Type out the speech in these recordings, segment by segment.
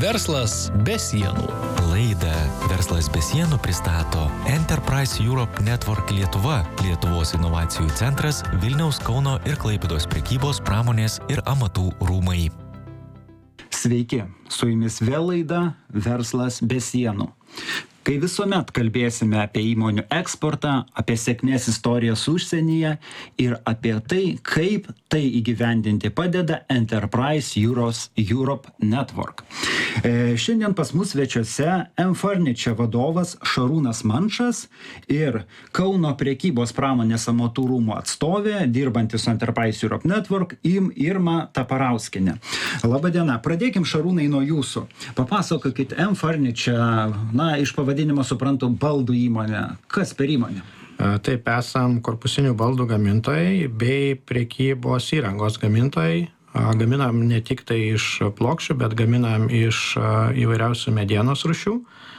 Verslas be sienų. Laidą Verslas be sienų pristato Enterprise Europe Network Lietuva, Lietuvos inovacijų centras, Vilniaus, Kauno ir Klaipėdos prekybos, pramonės ir amatų rūmai. Sveiki, su jumis vėl laida Verslas be sienų. Kai visuomet kalbėsime apie įmonių eksportą, apie sėkmės istorijas užsienyje ir apie tai, kaip tai įgyvendinti padeda Enterprise Europe Network. Šiandien pas mus svečiuose M-Furniture vadovas Šarūnas Mančas ir Kauno prekybos pramonės amatų rūmų atstovė, dirbantis su Enterprise Europe Network, Irma Taparauskienė. Labadiena, pradėkim Šarūnai nuo jūsų. Papasakokit M-Furniture, iš pavadinimo suprantu, baldų įmonė. Kas per įmonė? Taip, esam korpusinių baldų gamintojai bei prekybos įrangos gamintojai. Gaminam ne tik tai iš plokščių, bet gaminam iš įvairiausių medienos rūšių.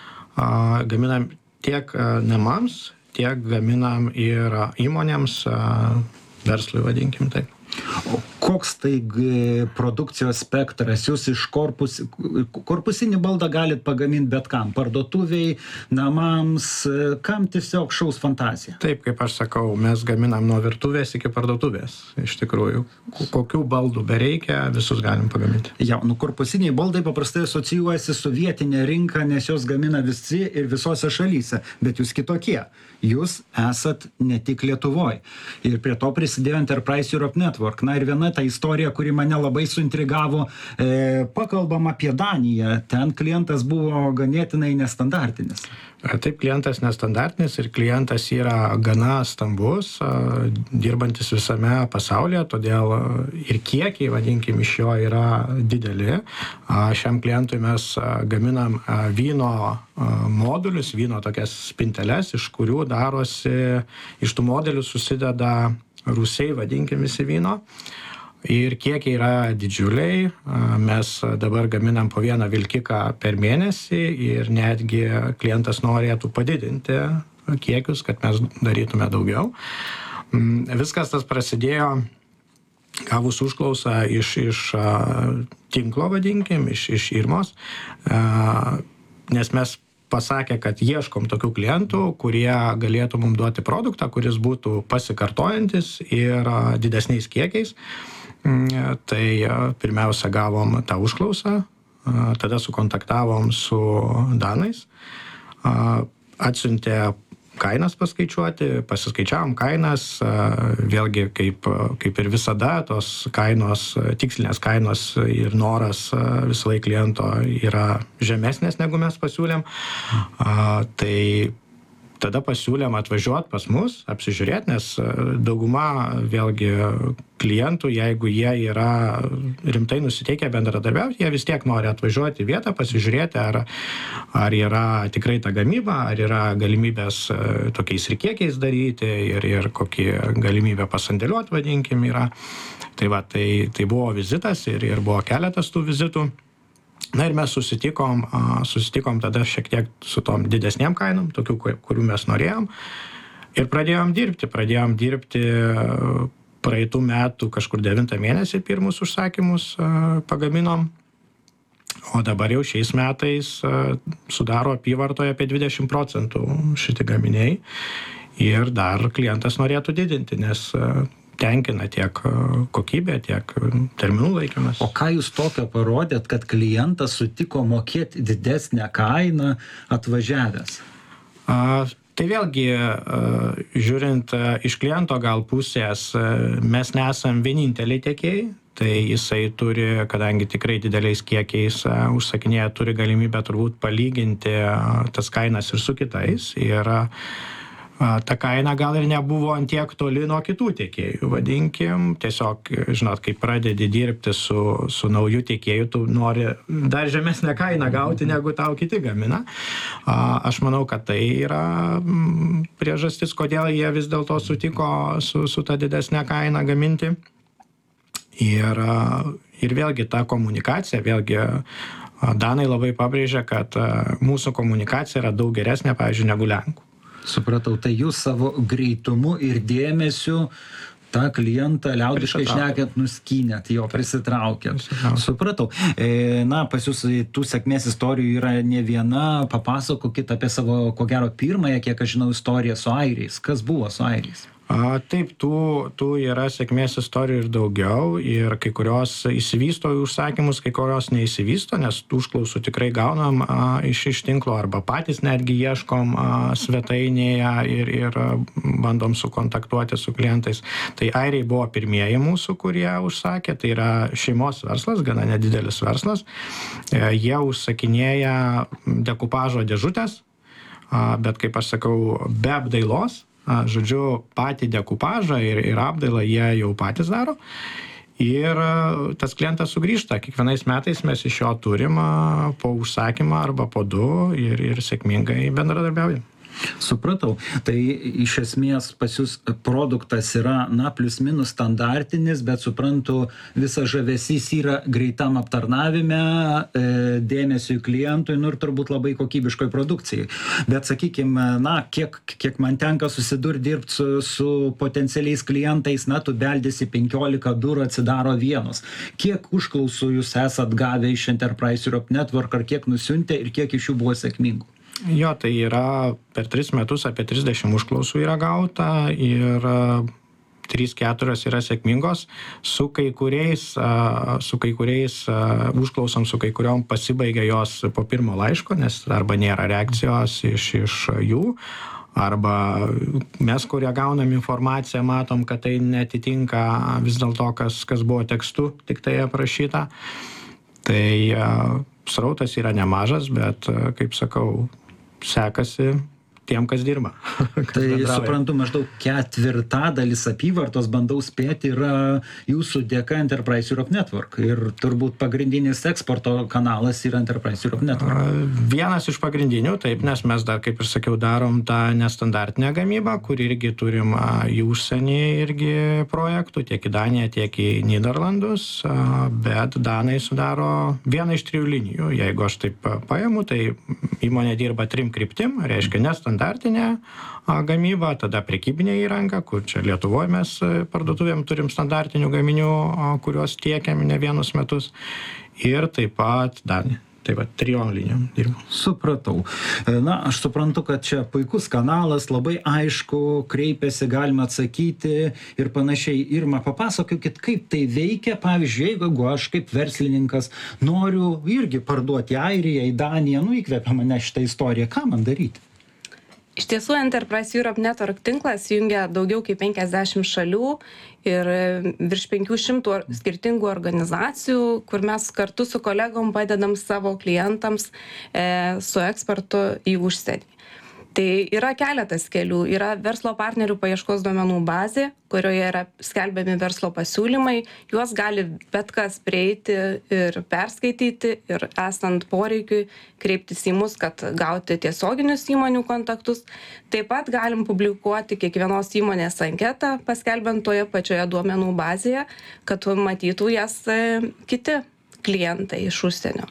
Gaminam tiek namams, tiek gaminam ir įmonėms, verslui vadinkim taip. O koks tai produkcijos spektras? Jūs iš korpusinį baldą galit pagaminti bet kam, parduotuviai, namams, kam tiesiog šaus fantazija? Taip, kaip aš sakau, mes gaminam nuo virtuvės iki parduotuvės. Iš tikrųjų, kokių baldų bereikia, visus galim pagaminti. Korpusiniai baldai paprastai asocijuojasi su vietinė rinka, nes jos gamina visi ir visose šalyse, bet jūs kitokie. Jūs esat ne tik Lietuvoje. Ir prie to prisidėjo Enterprise Europe Network. Ir viena ta istorija, kuri mane labai suintrigavo, pakalbam apie Daniją. Ten klientas buvo ganėtinai nestandartinis. Taip, klientas nestandartinis ir klientas yra gana stambus, dirbantis visame pasaulyje, todėl ir kiekiai, vadinkim, iš jo yra dideli. Šiam klientui mes gaminam vyno modulius, vyno tokias spinteles, iš kurių darosi, iš tų modelių susideda rūsiai, vadinkim, visi vyno. Ir kiekiai yra didžiuliai, mes dabar gaminam po vieną vilkiką per mėnesį ir netgi klientas norėtų padidinti kiekius, kad mes darytume daugiau. Viskas tas prasidėjo gavus užklausą iš tinklo, vadinkim, iš Irmos, nes mes pasakė, kad ieškom tokių klientų, kurie galėtų mums duoti produktą, kuris būtų pasikartojantis ir didesniais kiekiais. Tai pirmiausia gavom tą užklausą, tada sukontaktavom su danais, atsiuntė kainas paskaičiuoti, pasiskaičiavom kainas, vėlgi kaip ir visada, tos kainos, tikslinės kainos ir noras visą laiką kliento yra žemesnės, negu mes pasiūlėm. Tai tada pasiūlėm atvažiuoti pas mus, apsižiūrėti, nes dauguma vėlgi klientų, jeigu jie yra rimtai nusiteikę bendradarbiauti, jie vis tiek nori atvažiuoti į vietą, pasižiūrėti, ar yra tikrai ta gamyba, ar yra galimybės tokiais ir kiekiais daryti ir kokie galimybė pasandėliuoti, vadinkim, yra. Tai buvo vizitas ir buvo keletas tų vizitų. Ir mes susitikom tada šiek tiek su tom didesnėm kainom, tokių, kurių mes norėjom. Ir pradėjom dirbti praeitų metų kažkur 9 mėnesį pirmus užsakymus pagaminom. O dabar jau šiais metais sudaro apyvartoje apie 20% šitie gaminiai. Ir dar klientas norėtų didinti, nes tenkina tiek kokybė, tiek terminų laikymas. O ką jūs tokio parodėt, kad klientas sutiko mokėti didesnę kainą atvažiavęs? Tai vėlgi, žiūrint iš kliento gal pusės, mes nesam vieninteliai tiekėjai, tai jisai turi, kadangi tikrai dideliais kiekiais užsakinėja, turi galimybę turbūt palyginti tas kainas ir su kitais. Ir ta kaina gal ir nebuvo antiek toli nuo kitų tiekėjų, vadinkim. Tiesiog, žinot, kai pradedi dirbti su nauju tiekėju, tu nori dar žemesnę kainą gauti, negu tau kiti gamina. Aš manau, kad tai yra priežastis, kodėl jie vis dėlto sutiko su ta didesnė kaina gaminti. Ir vėlgi ta komunikacija, danai labai pabrėžia, kad mūsų komunikacija yra daug geresnė, pavyzdžiui, negu lenkų. Supratau, tai jūs savo greitumu ir dėmesiu tą klientą, liaudiškai šnekant, nuskynėt, jo prisitraukėt. Supratau. Na, pas jūs tų sėkmės istorijų yra ne viena. Papasakokit apie savo, ko gero, pirmąją, kiek aš žinau, istoriją su airiais. Kas buvo su airiais? Taip, tų yra sėkmės istorijų ir daugiau, ir kai kurios įsivysto į užsakymus, kai kurios neįsivysto, nes tų užklausų tikrai gaunam iš tinklo arba patys netgi ieškom svetainėje ir bandom sukontaktuoti su klientais. Tai airiai buvo pirmieji mūsų, kurie užsakė, tai yra šeimos verslas, gana nedidelis verslas. Jie užsakinėja dekupažo dėžutės, bet kaip aš sakau, be apdailos. Žodžiu, patį dekupažą ir apdailą jie jau patys daro. Ir tas klientas sugrįžta. Kiekvienais metais mes iš jo turim po užsakymą arba po 2 ir sėkmingai bendradarbiaujam. Supratau. Tai iš esmės pas jūs produktas yra, na, plius minus standartinis, bet suprantu, visas žavesys yra greitam aptarnavime, dėmesiui klientui, nu ir turbūt labai kokybiškoj produkcijai. Bet sakykime, na, kiek man tenka dirbti su potencialiais klientais, na, tu beldėsi 15 durų, atsidaro vienos. Kiek užklausų jūs esat gavę iš Enterprise Europe Network, ar kiek nusiuntė ir kiek iš jų buvo sėkmingų? Jo, tai yra per 3 metus apie 30 užklausų yra gauta ir 3-4 yra sėkmingos. Su kai kuriais užklausom, su kai kuriom pasibaigia jos po pirmo laiško, nes arba nėra reakcijos iš jų, arba mes, kurie gaunam informaciją, matom, kad tai netitinka vis dėlto, kas buvo tekstu tik tai aprašyta. Tai srautas yra nemažas, bet, kaip sakau, sekasi tiem, kas dirba. Tai suprantu, maždaug 4/4 apyvartos, bandau spėti, yra jūsų dėka Enterprise Europe Network. Ir turbūt pagrindinis eksporto kanalas yra Enterprise Europe Network. Vienas iš pagrindinių, taip, nes mes dar, kaip ir sakiau, darom tą nestandartinę gamybą, kur irgi turim į užsienį irgi projektų, tiek į Daniją, tiek į Nyderlandus, bet danai sudaro vieną iš 3 linijų. Jeigu aš taip paimu, tai įmonė dirba 3 kryptim, reiškia nestandartinė gamyba, tada prekybinė įranga, kur čia Lietuvoje mes parduotuvėm turim standartinių gaminių, kuriuos tiekiam ne vienus metus, ir taip pat Danija. Tai va, 3 linijom dirbu. Supratau. Na, aš suprantu, kad čia puikus kanalas, labai aišku, kreipiasi, galima atsakyti ir panašiai. Irma, papasakokit, kaip tai veikia. Pavyzdžiui, jeigu aš kaip verslininkas noriu irgi parduoti į Airiją, į Daniją, įkvepia mane šitą istoriją, ką man daryti? Iš tiesų, Enterprise Europe Network tinklas jungia daugiau kaip 50 šalių ir virš 500 skirtingų organizacijų, kur mes kartu su kolegom padedam savo klientams su eksportu į užsienį. Tai yra keletas kelių. Yra verslo partnerių paieškos duomenų bazė, kurioje yra skelbiami verslo pasiūlymai. Juos gali bet kas prieiti ir perskaityti ir esant poreikiui kreiptis į mus, kad gauti tiesioginius įmonių kontaktus. Taip pat galim publikuoti kiekvienos įmonės anketą, paskelbiant toje pačioje duomenų bazėje, kad matytų jas kiti klientai iš užsienio.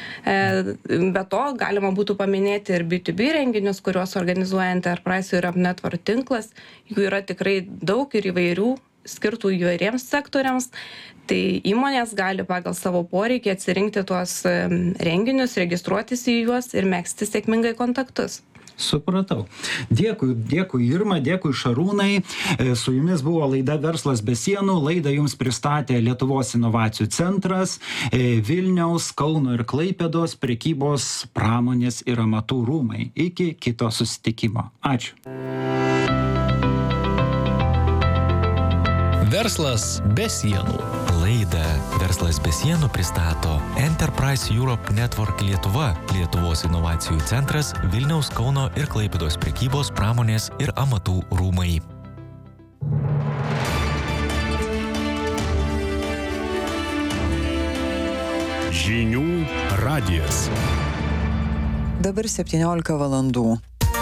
Be to, galima būtų paminėti ir B2B renginius, kuriuos organizuoja Enterprise Europe Network tinklas. Jų yra tikrai daug ir įvairių, skirtų įvairiems sektoriams. Tai įmonės gali pagal savo poreikį atsirinkti tuos renginius, registruotis į juos ir megzti sėkmingai kontaktus. Supratau. Dėkui Irma, dėkui Šarūnai. Su jumis buvo laida Verslas be sienų. Laidą jums pristatė Lietuvos inovacijų centras, Vilniaus, Kauno ir Klaipėdos prekybos, pramonės ir amatų rūmai. Iki kito susitikimo. Ačiū. Verslas be sienų. Laidą Verslas be sienų pristato Enterprise Europe Network Lietuva, Lietuvos inovacijų centras, Vilniaus, Kauno ir Klaipėdos prekybos, pramonės ir amatų rūmai. Žinių radijas. Dabar 17 valandų.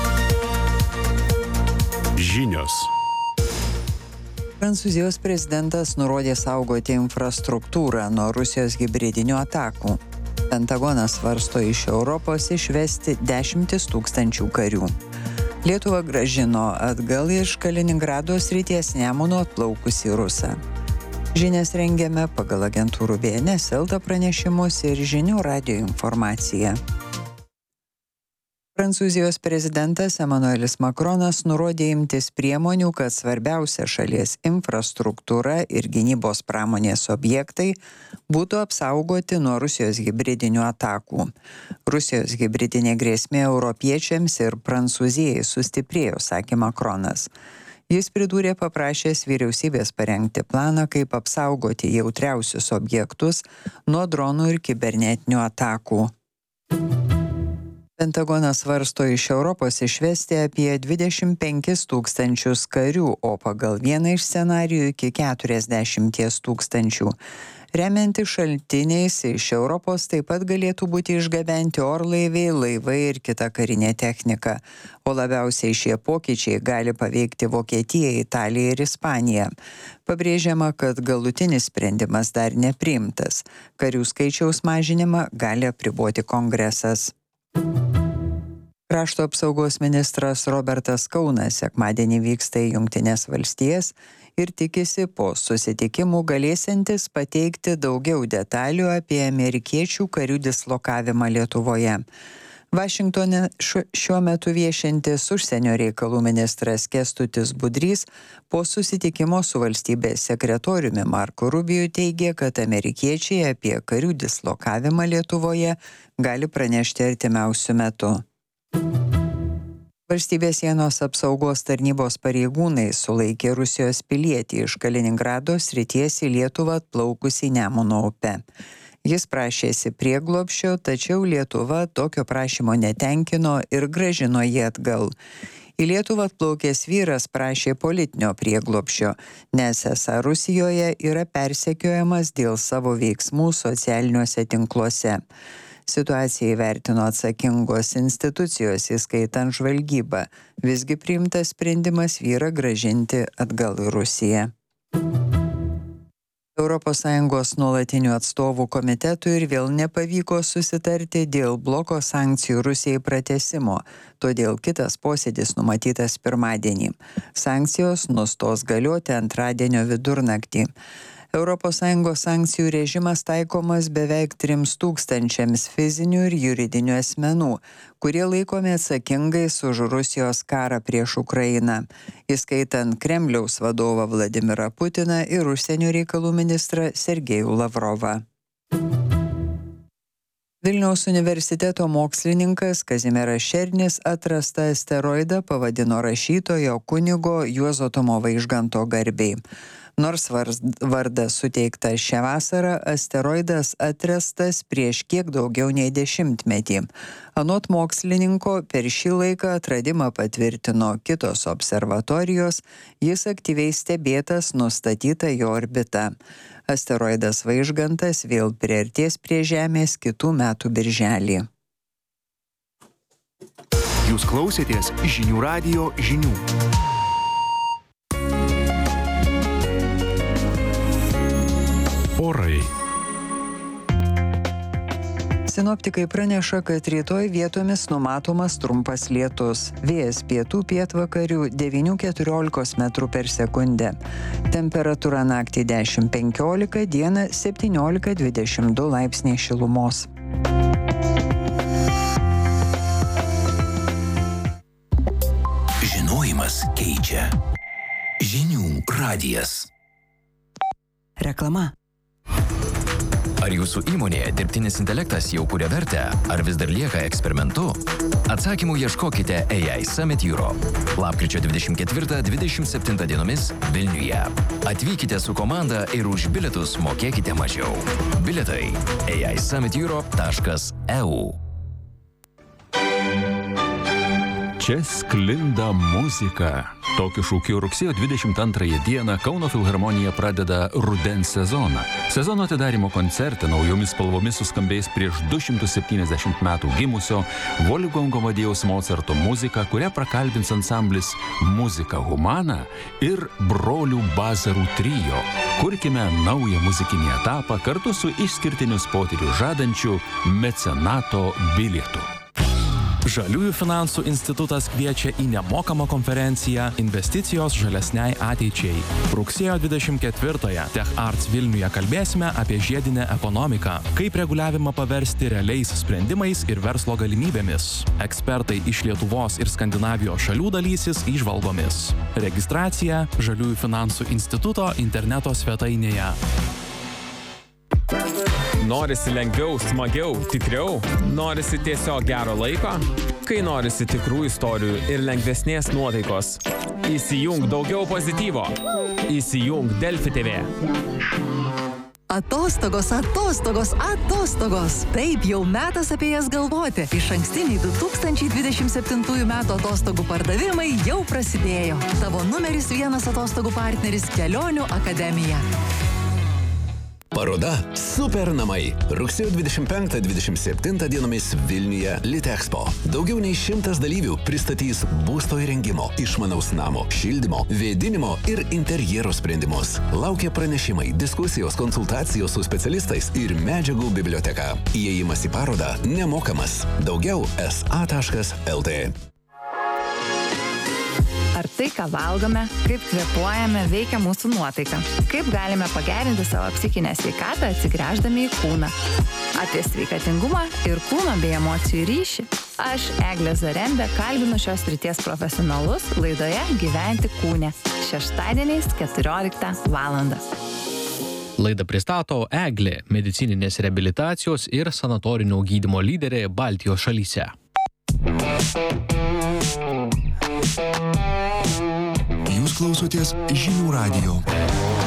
Žinios. Prancūzijos prezidentas nurodė saugoti infrastruktūrą nuo Rusijos hibridinių atakų. Pentagonas svarsto iš Europos išvesti 10 000 karių. Lietuva grąžino atgal iš Kaliningrado srities Nemuno atplaukusį rusą. Žinias rengiame pagal agentūrų BNS LT pranešimus ir Žinių radijo informaciją. Prancūzijos prezidentas Emmanuelis Macronas nurodė imtis priemonių, kad svarbiausia šalies infrastruktūra ir gynybos pramonės objektai būtų apsaugoti nuo Rusijos hibridinių atakų. Rusijos hibridinė grėsmė europiečiams ir Prancūzijai sustiprėjo, sakė Macronas. Jis pridūrė paprašęs vyriausybės parengti planą, kaip apsaugoti jautriausius objektus nuo dronų ir kibernetinių atakų. Pentagonas svarsto iš Europos išvesti apie 25 000 karių, o pagal vieną iš scenarijų iki 40 000. Remiantis šaltiniais, iš Europos taip pat galėtų būti išgabenti orlaiviai, laivai ir kita karinė technika. O labiausiai šie pokyčiai gali paveikti Vokietiją, Italiją ir Ispaniją. Pabrėžiama, kad galutinis sprendimas dar nepriimtas. Karių skaičiaus mažinimą gali apriboti Kongresas. Krašto apsaugos ministras Robertas Kaunas sekmadienį vyksta į Jungtines valstijas ir tikisi po susitikimų galėsiantis pateikti daugiau detalių apie amerikiečių karių dislokavimą Lietuvoje. Vašingtone šiuo metu viešintis užsienio reikalų ministras Kęstutis Budrys po susitikimo su valstybės sekretoriumi Marku Rubiju teigė, kad amerikiečiai apie karių dislokavimą Lietuvoje gali pranešti artimiausiu metu. Valstybės sienos apsaugos tarnybos pareigūnai sulaikė Rusijos pilietį iš Kaliningrado srities į Lietuvą atplaukusį Nemuno upe. Jis prašėsi prieglobsčio, tačiau Lietuva tokio prašymo netenkino ir grąžino jį atgal. Į Lietuvą atplaukęs vyras prašė politinio prieglobsčio, nes esą Rusijoje yra persekiojamas dėl savo veiksmų socialiniuose tinkluose. Situaciją įvertino atsakingos institucijos, įskaitant žvalgybą. Visgi priimtas sprendimas vyrą grąžinti atgal į Rusiją. ES nuolatinių atstovų komitetui ir vėl nepavyko susitarti dėl bloko sankcijų Rusijai pratęsimo, todėl kitas posėdis numatytas pirmadienį. Sankcijos nustos galioti antradienio vidurnaktį. ES sankcijų režimas taikomas beveik 3 000 fizinių ir juridinių asmenų, kurie laikomi atsakingais už Rusijos karą prieš Ukrainą, įskaitant Kremliaus vadovą Vladimirą Putiną ir užsienio reikalų ministrą Sergejų Lavrovą. Vilniaus universiteto mokslininkas Kazimieras Šernis atrastą asteroidą pavadino rašytojo kunigo Juozo Tumo Vaižganto garbei. Nors vardas suteiktas šią vasarą, asteroidas atrastas prieš kiek daugiau nei 10 metų. Anot mokslininko, per šį laiką atradimą patvirtino kitos observatorijos, jis aktyviai stebėtas nustatyta jo orbita. Asteroidas Vaižgantas vėl priartės prie Žemės kitų metų birželį. Jūs klausėtės Žinių radijo žinių. Orai. Sinoptikai praneša, kad rytoj vietomis numatomas trumpas lietus. Vėjas pietų pietvakarių 9–14 m/s. Temperatūra naktį 10–15, dieną 17–22 laipsniai šilumos. Žinojimas keičia. Žinių radijas. Reklama. Ar jūsų įmonėje dirbtinis intelektas jau kuria vertę, ar vis dar lieka eksperimentu? Atsakymų ieškokite AI Summit Europe. Lapkričio 24–27 dienomis Vilniuje. Atvykite su komanda ir už bilietus mokėkite mažiau. Bilietai aisummiteurope.eu. Čia sklinda muzika. Tokiu šūkiu rugsėjo 22 dieną Kauno filharmonija pradeda rudens sezoną. Sezono atidarymo koncerte naujomis spalvomis suskambės prieš 270 metų gimusio Wolfgango Amadėjaus Mocarto muzika, kurią prakalbins ansamblis Muzika Humana ir brolių Bazarų trio. Kurkime naują muzikinį etapą kartu su išskirtinius potyrius žadančiu mecenato bilietu. Žaliųjų finansų institutas kviečia į nemokamą konferenciją Investicijos žalesniai ateičiai. Rugsėjo 24-ąją Tech Arts Vilniuje kalbėsime apie žiedinę ekonomiką, kaip reguliavimą paversti realiais sprendimais ir verslo galimybėmis. Ekspertai iš Lietuvos ir Skandinavijos šalių dalysis įžvalgomis. Registracija Žaliųjų finansų instituto interneto svetainėje. Norisi lengviau, smagiau, tikriau? Norisi tiesiog gero laiko? Kai norisi tikrų istorijų ir lengvesnės nuotaikos? Įsijung daugiau pozityvo. Įsijung Delfi TV. Atostogos, atostogos, atostogos. Taip, jau metas apie jas galvoti. Išankstiniai 2027 metų atostogų pardavimai jau prasidėjo. Tavo numeris 1 atostogų partneris Kelionių akademija. Paroda Super namai. Rugsėjo 25-27 dienomis Vilniuje Litexpo. Daugiau nei 100 dalyvių pristatys būsto įrengimo, išmanaus namo, šildymo, vėdinimo ir interjero sprendimus. Laukia pranešimai, diskusijos, konsultacijos su specialistais ir medžiagų biblioteka. Įėjimas į parodą nemokamas. Daugiau sa.lt. Ar tai, ką valgome, kaip kvėpuojame, veikia mūsų nuotaiką? Kaip galime pagerinti savo psichinę sveikatą atsigręždami į kūną? Apie sveikatingumą ir kūno bei emocijų ryšį. Aš, Eglė Zarembė, kalbinu šios srities profesionalus laidoje Gyventi kūne. Šeštadieniais 14 valandą. Laidą pristato Eglė, medicininės reabilitacijos ir sanatorinio gydymo lyderė Baltijos šalyse. Jūs klausotės Žinių radijo.